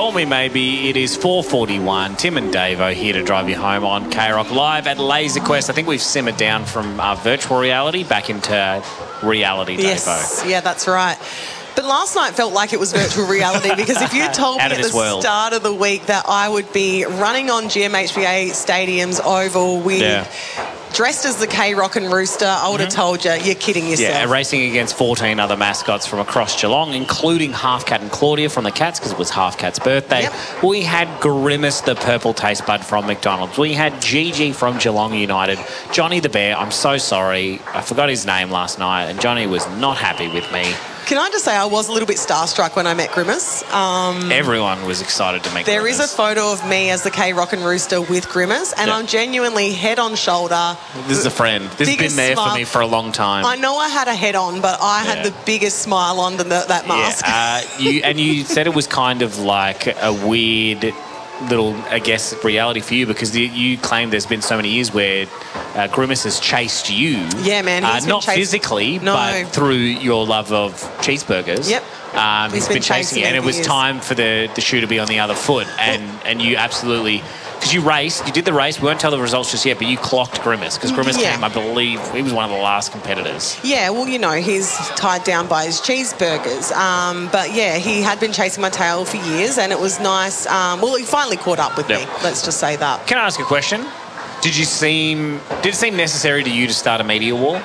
told me maybe. It is 4:41. Tim and Davo here to drive you home on K-Rock live at Laser Quest. I think we've simmered down from virtual reality back into reality, Davo. Yes, yeah, that's right. But last night felt like it was virtual reality because if you told me at the start of the week that I would be running on GMHBA Stadium's oval with dressed as the K-Rock and Rooster, I would have told you, you're kidding yourself. Yeah, racing against 14 other mascots from across Geelong, including Half Cat and Claudia from the Cats, because it was Half Cat's birthday. Yep. We had Grimace, the purple taste bud from McDonald's. We had Gigi from Geelong United. Johnny the Bear, I'm so sorry, I forgot his name last night, and Johnny was not happy with me. Can I just say I was a little bit starstruck when I met Grimace. Everyone was excited to meet Grimace. There is a photo of me as the K-Rock and Rooster with Grimace, and I'm genuinely head on shoulder. This is a friend. This has been there for me for a long time. I know I had a head on, but I had the biggest smile under that mask. Yeah. You said it was kind of like a weird little, I guess, reality for you because you claim there's been so many years where Grimace has chased you. Yeah, man. Not physically, but through your love of cheeseburgers. Yep. He's been chasing you, and it was time for the shoe to be on the other foot, and you absolutely... Because you did the race, we won't tell the results just yet, but you clocked Grimace, because Grimace came, I believe, he was one of the last competitors. Yeah, well, you know, he's tied down by his cheeseburgers. But, yeah, he had been chasing my tail for years, and it was nice. Well, he finally caught up with me, let's just say that. Can I ask a question? Did it seem necessary to you to start a media war?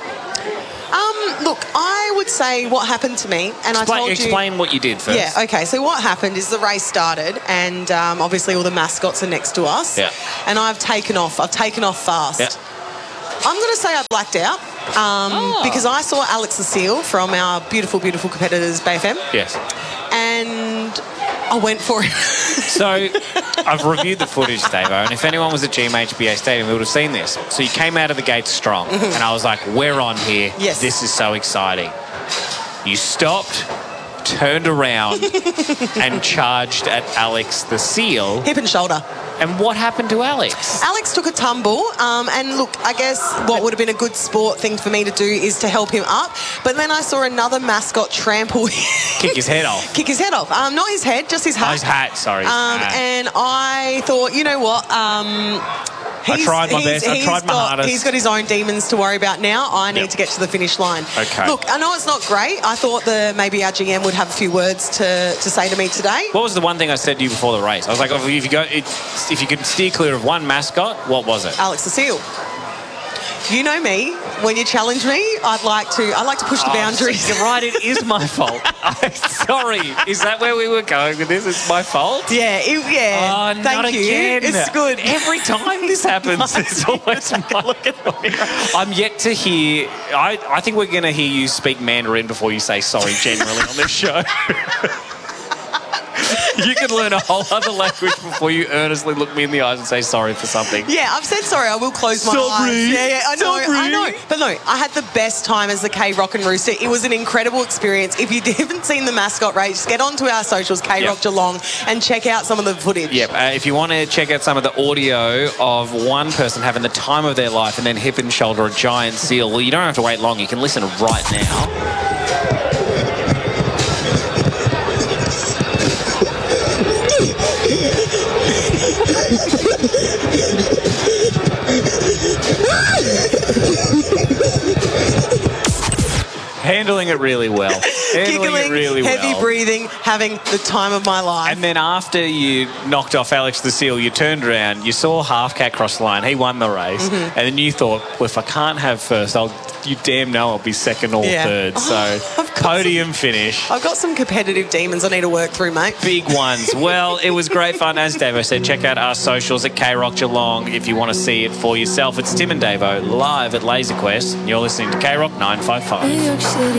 Look, I would say what happened to me, and I told you... Explain what you did first. Yeah, okay. So what happened is the race started, and obviously all the mascots are next to us. Yeah. And I've taken off. I've taken off fast. Yeah. I'm going to say I blacked out because I saw Alex the Seal from our beautiful, beautiful competitors, BFM. Yes. And I went for it. So I've reviewed the footage, Davo, and if anyone was at GMHBA Stadium, we would have seen this. So you came out of the gate strong, and I was like, we're on here. Yes. This is so exciting. You stopped, turned around, and charged at Alex the Seal. Hip and shoulder. And what happened to Alex? Alex took a tumble, and look, I guess what would have been a good sport thing for me to do is to help him up. But then I saw another mascot trample Kick his head off. Kick his head off. Not his head, just his hat. Oh, his hat, sorry. His hat. And I thought, you know what? I tried my best. I tried my hardest. He's got his own demons to worry about now. I need to get to the finish line. Okay. Look, I know it's not great. I thought maybe our GM would have a few words to say to me today. What was the one thing I said to you before the race? I was like, if you could steer clear of one mascot, what was it? Alex the Seal. You know me. When you challenge me, I like to push the boundaries. You're right. It is my fault. I'm sorry. Is that where we were going with this? It's my fault. Yeah. Oh, Thank not you. Again. It's good. Every time this happens, it's always my look at me. I'm yet to hear. I think we're going to hear you speak Mandarin before you say sorry generally on this show. You can learn a whole other language before you earnestly look me in the eyes and say sorry for something. Yeah, I've said sorry. I will close my eyes. Yeah, I know. But no, I had the best time as the K-Rock and Rooster. It was an incredible experience. If you haven't seen the mascot race, get onto our socials, K-Rock Geelong, and check out some of the footage. Yep. If you want to check out some of the audio of one person having the time of their life and then hip and shoulder a giant seal, well, you don't have to wait long. You can listen right now. Handling it really well. Giggling, heavy breathing, having the time of my life. And then after you knocked off Alex the Seal, you turned around, you saw Half Cat cross the line, he won the race, and then you thought, well, if I can't have first, you damn know I'll be second or third. So, podium finish. I've got some competitive demons I need to work through, mate. Big ones. Well, it was great fun. As Davo said, check out our socials at K-Rock Geelong if you want to see it for yourself. It's Tim and Davo live at Laser Quest. You're listening to K-Rock 955.